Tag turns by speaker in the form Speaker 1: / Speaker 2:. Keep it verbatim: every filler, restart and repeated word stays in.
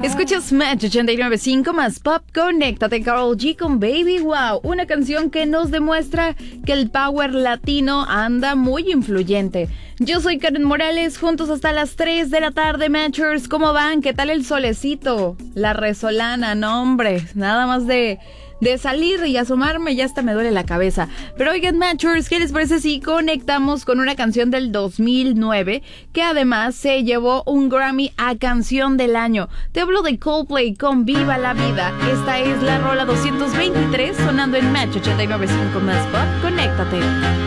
Speaker 1: Escuchas Match ochenta y nueve punto cinco más Pop. Conéctate, Karol G con Baby Wow, una canción que nos demuestra que el power latino anda muy influyente. Yo soy Karen Morales, juntos hasta las tres de la tarde, Matchers. ¿Cómo van? ¿Qué tal el solecito? La resolana, no hombre, nada más de... de salir y asomarme ya hasta me duele la cabeza. Pero oigan, Matchers, ¿qué les parece si conectamos con una canción del dos mil nueve que además se llevó un Grammy a Canción del Año? Te hablo de Coldplay con Viva la Vida. Esta es la rola doscientos veintitrés sonando en Match ochenta y nueve punto cinco más Pop. Conéctate.